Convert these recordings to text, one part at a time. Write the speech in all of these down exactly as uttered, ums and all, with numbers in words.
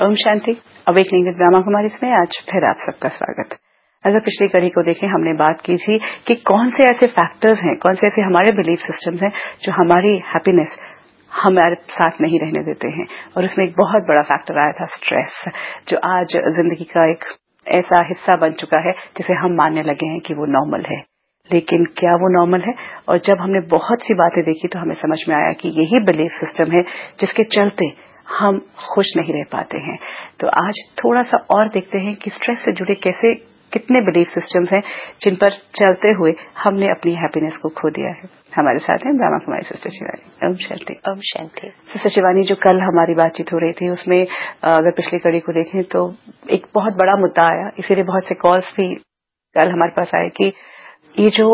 Om Shanti. Awakening with Brahma Kumari में आज फिर आप सबका स्वागत। अगर पिछली कड़ी को देखें, हमने बात की थी कि कौन से ऐसे फैक्टर्स हैं, कौन से ऐसे हमारे बिलीफ सिस्टम्स हैं जो हमारी हैप्पीनेस हमारे साथ नहीं रहने देते हैं। और उसमें एक बहुत बड़ा फैक्टर आया था स्ट्रेस, जो आज जिंदगी का एक ऐसा हिस्सा बन चुका है जिसे हम मानने लगे हैं कि वो नॉर्मल है। लेकिन क्या वो नॉर्मल है? और जब हमने बहुत सी बातें देखी तो हमें समझ में आया कि यही बिलीफ सिस्टम है जिसके चलते हम खुश नहीं रह पाते हैं। तो आज थोड़ा सा और देखते हैं कि स्ट्रेस से जुड़े कैसे कितने बिलीफ सिस्टम्स हैं जिन पर चलते हुए हमने अपनी हैप्पीनेस को खो दिया है। हमारे साथ हैं ब्रह्मा कुमारी सिस्टर शिवानी। ओम शांति। ओम शांति। सिस्टर शिवानी, जो कल हमारी बातचीत हो रही थी उसमें अगर पिछली कड़ी को देखें तो एक बहुत बड़ा मुद्दा आया, इसीलिए बहुत से कॉल्स भी कल हमारे पास आए कि ये जो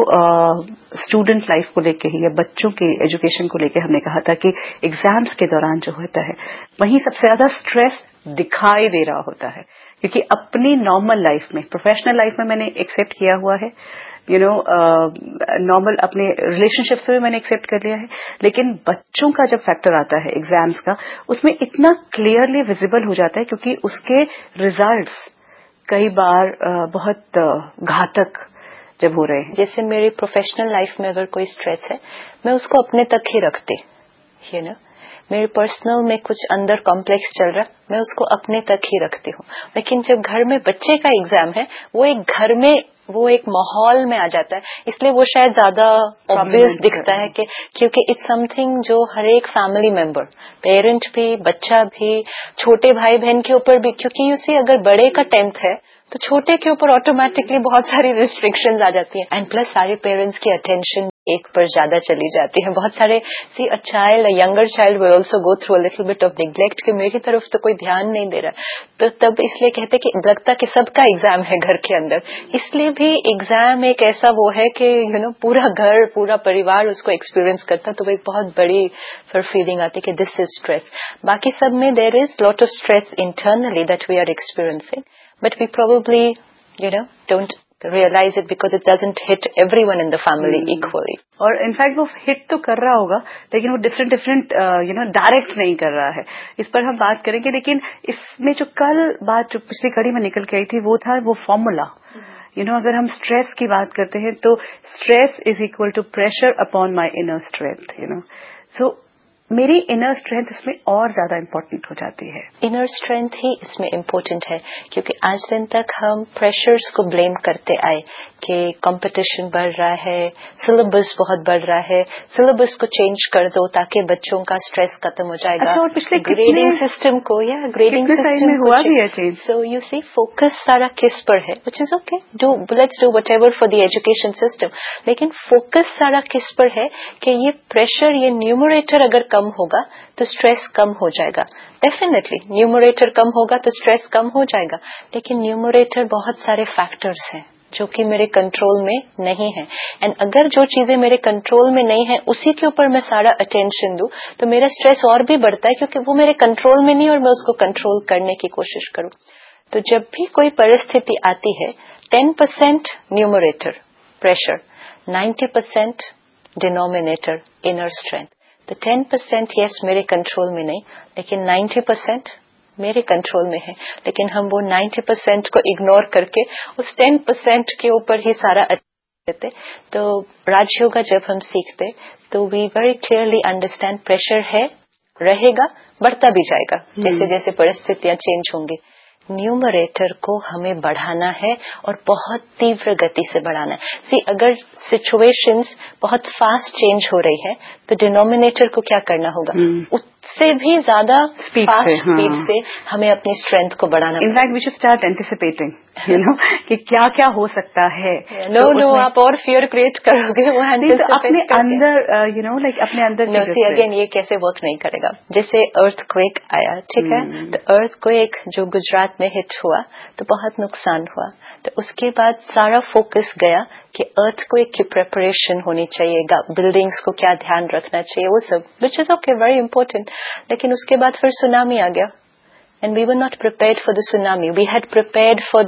स्टूडेंट लाइफ को लेके ही या बच्चों के एजुकेशन को लेके हमने कहा था कि एग्जाम्स के दौरान जो होता है वहीं सबसे ज्यादा स्ट्रेस दिखाई दे रहा होता है, क्योंकि अपनी नॉर्मल लाइफ में, प्रोफेशनल लाइफ में मैंने एक्सेप्ट किया हुआ है, यू नो नॉर्मल अपने रिलेशनशिप्स में मैंने एक्सेप्ट कर लिया है, लेकिन बच्चों का जब फैक्टर आता है एग्जाम्स का, उसमें इतना क्लियरली विजिबल हो जाता है क्योंकि उसके रिजल्ट्स कई बार uh, बहुत uh, घातक जब हो रहे हैं। जैसे मेरी प्रोफेशनल लाइफ में अगर कोई स्ट्रेस है, मैं उसको अपने तक ही रखती, यू नो मेरे पर्सनल में कुछ अंदर कॉम्प्लेक्स चल रहा, मैं उसको अपने तक ही रखती हूँ। लेकिन जब घर में बच्चे का एग्जाम है, वो एक घर में वो एक माहौल में आ जाता है, इसलिए वो शायद ज्यादा ऑब्वियस दिखता है कि क्योंकि इट्स समथिंग जो हर एक फैमिली मेंबर, पेरेंट भी, बच्चा भी, छोटे भाई बहन के ऊपर भी, क्योंकि यू सी अगर बड़े का टेंथ है तो छोटे के ऊपर ऑटोमेटिकली बहुत सारी रिस्ट्रिक्शंस आ जाती हैं, एंड प्लस सारे पेरेंट्स की अटेंशन एक पर ज्यादा चली जाती है। बहुत सारे सी a child, a younger child will also go through a little bit of neglect कि मेरी तरफ तो कोई ध्यान नहीं दे रहा, तो तब इसलिए कहते कि लगता कि सबका एग्जाम है घर के अंदर, इसलिए भी एग्जाम एक ऐसा वो है कि यू नो पूरा घर, पूरा परिवार उसको एक्सपीरियंस करता, तो वो एक बहुत बड़ी फिर फीलिंग आती है कि दिस इज स्ट्रेस। बाकी सब में there is lot of stress internally that we are experiencing, but we probably, you know, don't realize it because it doesn't hit everyone in the family hmm. equally. और in fact वो hit तो कर रहा होगा, लेकिन वो different different you know direct नहीं कर रहा है। इस पर हम बात करेंगे, लेकिन इसमें जो कल बात जो पिछली कड़ी में निकल के आई थी वो था वो फॉर्मूला। यू नो अगर हम स्ट्रेस की बात करते हैं तो stress is equal to pressure upon my inner strength, you know सो मेरी इनर स्ट्रेंथ इसमें और ज्यादा इम्पोर्टेंट हो जाती है। इनर स्ट्रेंथ ही इसमें इम्पोर्टेंट है, क्योंकि आज दिन तक हम प्रेशर्स को ब्लेम करते आए कि कंपटीशन बढ़ रहा है, सिलेबस बहुत बढ़ रहा है, सिलेबस को चेंज कर दो ताकि बच्चों का स्ट्रेस खत्म हो जाएगा। अच्छा, और पिछले ग्रेडिंग सिस्टम को या ग्रेडिंग सिस्टम हुआ भी है change. So you C focus सारा किस पर है, which is okay, do let's do whatever for the education system, लेकिन फोकस सारा किस पर है कि ये प्रेशर, ये न्यूमरेटर अगर कम होगा तो स्ट्रेस कम हो जाएगा। डेफिनेटली न्यूमरेटर कम होगा तो स्ट्रेस कम हो जाएगा, लेकिन न्यूमरेटर बहुत सारे फैक्टर्स हैं जो कि मेरे कंट्रोल में नहीं है, एंड अगर जो चीजें मेरे कंट्रोल में नहीं है उसी के ऊपर मैं सारा अटेंशन दूं तो मेरा स्ट्रेस और भी बढ़ता है, क्योंकि वो मेरे कंट्रोल में नहीं और मैं उसको कंट्रोल करने की कोशिश करूं। तो जब भी कोई परिस्थिति आती है, ten percent numerator pressure, ninety percent denominator inner strength. तो टेन परसेंट यस मेरे कंट्रोल में नहीं, लेकिन नाइन्टी परसेंट मेरे कंट्रोल में है, लेकिन हम वो नाइन्टी परसेंट को इग्नोर करके उस टेन परसेंट के ऊपर ही सारा देते। तो राजयोगा जब हम सीखते तो we very clearly understand pressure है, रहेगा, बढ़ता भी जाएगा जैसे जैसे परिस्थितियां चेंज होंगी। न्यूमरेटर को हमें बढ़ाना है और बहुत तीव्र गति से बढ़ाना है। सी अगर सिचुएशंस बहुत फास्ट चेंज हो रही है तो डिनोमिनेटर को क्या करना होगा, उससे भी ज्यादा फास्ट स्पीड से हमें अपनी स्ट्रेंथ को बढ़ाना। In fact we should start anticipating, you know कि क्या क्या हो सकता है। नो नो आप और फियर क्रिएट करोगे वो तो अपने अंदर, यू नो लाइक अपने अंदर। नो सी अगेन ये कैसे वर्क नहीं करेगा। जैसे अर्थक्वेक आया, ठीक है, तो अर्थक्वेक जो गुजरात में हिट हुआ तो बहुत नुकसान हुआ, तो उसके बाद सारा फोकस गया कि अर्थक्वेक की प्रिपरेशन होनी चाहिए, बिल्डिंग्स को क्या ध्यान रखना चाहिए, वो सब, which is okay, very important. लेकिन उसके बाद फिर सुनामी आ गया, and we were not prepared for the tsunami. We had prepared for the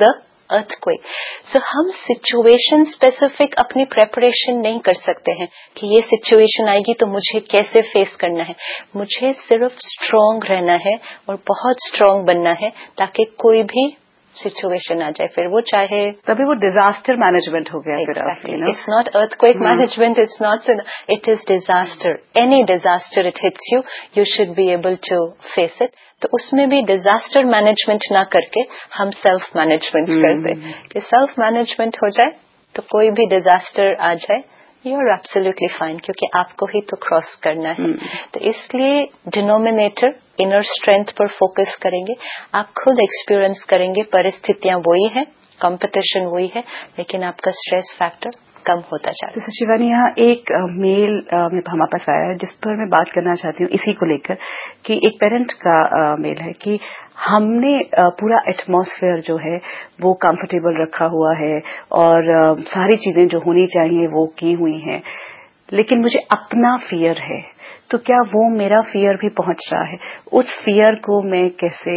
earthquake. So हम सिचुएशन स्पेसिफिक अपनी प्रेपरेशन नहीं कर सकते हैं कि ये सिचुएशन आएगी तो मुझे कैसे फेस करना है. मुझे सिर्फ स्ट्रांग रहना है और बहुत स्ट्रांग बनना है ताकि कोई भी सिचुएशन आ जाए, फिर वो चाहे. तभी वो डिजास्टर मैनेजमेंट हो गया. Exactly. It's not earthquake hmm. management. It's not. It is disaster. Any disaster it hits you, you should be able to face it. تو اس میں بھی ڈیزاسٹر مینجمنٹ نہ کر کے ہم سیلف مینجمنٹ کرتے کہ سیلف مینجمنٹ ہو جائے تو کوئی بھی ڈیزاسٹر آ جائے یو آر ایبسلیوٹلی فائن, کیونکہ آپ کو ہی تو کراس کرنا ہے. تو اس لیے ڈینومینیٹر انر اسٹرینتھ پر فوکس کریں گے. آپ خود ایکسپیرئنس کریں گے پرستھتیاں وہی ہیں, کمپٹیشن وہی ہے, لیکن آپ کا اسٹریس فیکٹر کم ہوتا جا رہا ہے. شیوانی, یہاں ایک میل ہمارے پاس آیا ہے جس پر میں بات کرنا چاہتی ہوں اسی کو لے کر کہ ایک پیرنٹ کا میل ہے کہ ہم نے پورا ایٹماسفیئر جو ہے وہ کمفرٹیبل رکھا ہوا ہے اور ساری چیزیں جو ہونی چاہیے وہ کی ہوئی ہیں, لیکن مجھے اپنا فیئر ہے, تو کیا وہ میرا فیئر بھی پہنچ رہا ہے؟ اس فیئر کو میں کیسے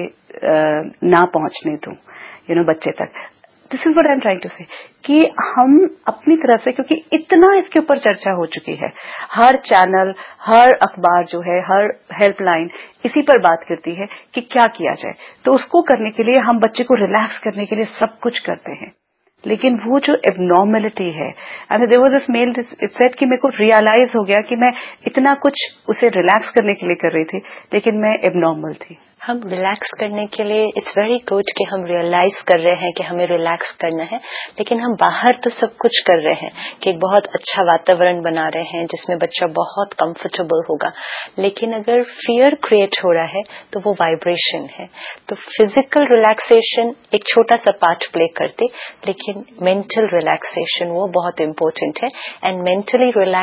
نہ پہنچنے دوں یو نو بچے تک. دس is what I am trying to سے کہ ہم اپنی طرف سے, کیونکہ اتنا اس کے اوپر چرچا ہو چکی ہے, ہر چینل ہر اخبار جو ہے ہر ہیلپ لائن اسی پر بات کرتی ہے کہ کیا کیا جائے, تو اس کو کرنے کے لیے ہم بچے کو ریلیکس کرنے کے لیے سب کچھ کرتے ہیں, لیکن وہ جو اب نارملٹی ہے, and there was this mile it said کہ میرے کو ریئلائز ہو گیا کہ میں اتنا کچھ اسے ریلیکس کرنے کے لیے کر رہی تھی لیکن میں اب نارمل تھی. ہم ریلیکس کرنے کے لیے اٹس ویری گڈ کہ ہم ریئلائز کر رہے ہیں کہ ہمیں ریلیکس کرنا ہے, لیکن ہم باہر تو سب کچھ کر رہے ہیں کہ ایک بہت اچھا واتاورن بنا رہے ہیں جس میں بچہ بہت کمفرٹیبل ہوگا, لیکن اگر فیئر کریٹ ہو رہا ہے تو وہ وائبریشن ہے. تو فزیکل ریلیکسیشن ایک چھوٹا سا پارٹ پلے کرتے, لیکن مینٹل ریلیکسیشن وہ بہت امپورٹنٹ ہے. And mentally relax